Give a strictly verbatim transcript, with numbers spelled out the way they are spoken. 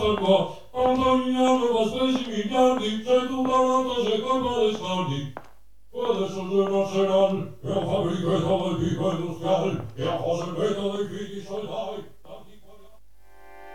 Salva, Antonino, va spesi miliardi, sei tu barato, sei colpa dei soldi. Adesso se non se non, e ho fabbricato del pico industriale, e ho cose vedo dei figli soldati.